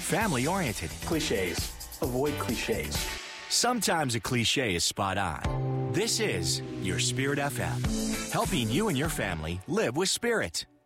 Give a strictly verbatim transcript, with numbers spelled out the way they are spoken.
family-oriented. Cliches. Avoid cliches. Sometimes a cliche is spot on. This is your Spirit F M, helping you and your family live with spirit.